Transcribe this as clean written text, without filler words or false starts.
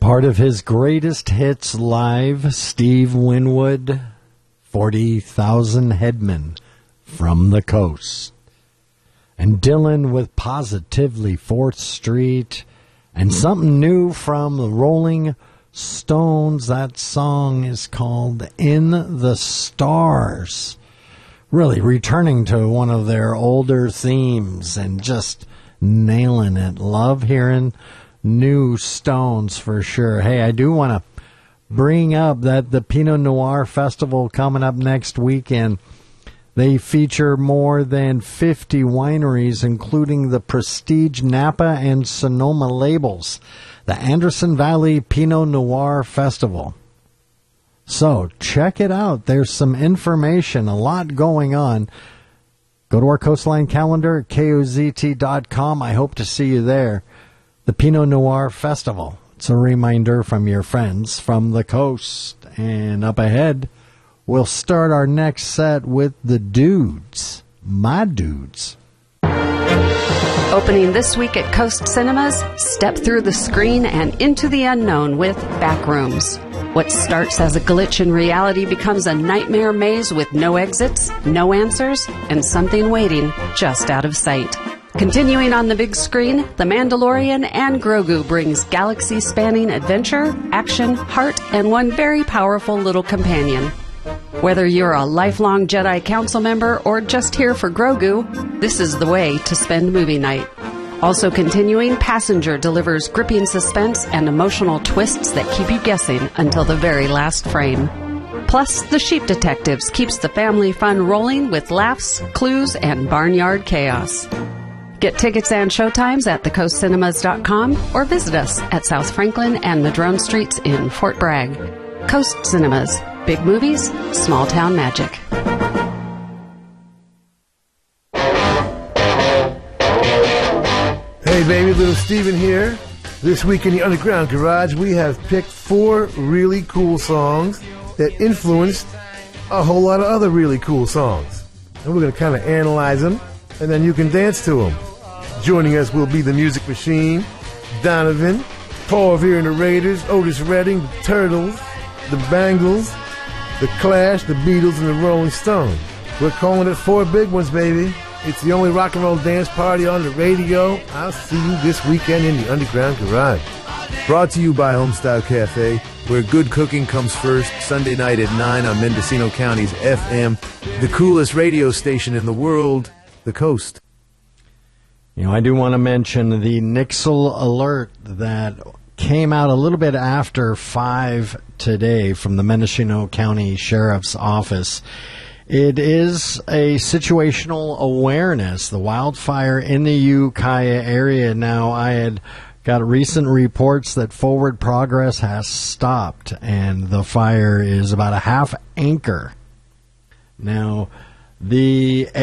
Part of his greatest hits live, Steve Winwood, 40,000 Headmen from the Coast. And Dylan with Positively 4th Street. And something new from the Rolling Stones. That song is called In the Stars. Really returning to one of their older themes and just nailing it. Love hearing new Stones for sure. Hey, I do want to bring up that the Pinot Noir Festival coming up next weekend, they feature more than 50 wineries, including the Prestige Napa and Sonoma labels. The Anderson Valley Pinot Noir Festival. So check it out. There's some information, a lot going on. Go to our Coastline calendar at kozt.com. I hope to see you there. The Pinot Noir Festival. It's a reminder from your friends from the coast. And up ahead, we'll start our next set with the Dudes. My Dudes. Opening this week at Coast Cinemas, step through the screen and into the unknown with Backrooms. What starts as a glitch in reality becomes a nightmare maze with no exits, no answers, and something waiting just out of sight. Continuing on the big screen, The Mandalorian and Grogu brings galaxy-spanning adventure, action, heart, and one very powerful little companion. Whether you're a lifelong Jedi Council member or just here for Grogu, this is the way to spend movie night. Also continuing, Passenger delivers gripping suspense and emotional twists that keep you guessing until the very last frame. Plus, The Sheep Detectives keeps the family fun rolling with laughs, clues, and barnyard chaos. Get tickets and showtimes at thecoastcinemas.com or visit us at South Franklin and Madrone Streets in Fort Bragg. Coast Cinemas. Big movies, small town magic. Hey baby, little Steven here. This week in the Underground Garage, we have picked 4 really cool songs that influenced a whole lot of other really cool songs. And we're going to kind of analyze them, and then you can dance to them. Joining us will be the Music Machine, Donovan, Paul Revere and the Raiders, Otis Redding, the Turtles, the Bangles, the Clash, the Beatles, and the Rolling Stones. We're calling it 4 big ones, baby. It's the only rock and roll dance party on the radio. I'll see you this weekend in the Underground Garage. Brought to you by Homestyle Cafe, where good cooking comes first. Sunday night at 9 on Mendocino County's FM, the coolest radio station in the world, The Coast. You know, I do want to mention the Nixle alert that came out a little bit after 5 today from the Mendocino County Sheriff's Office. It is a situational awareness, the wildfire in the Ukiah area. Now, I had got recent reports that forward progress has stopped, and the fire is about a half acre. Now, the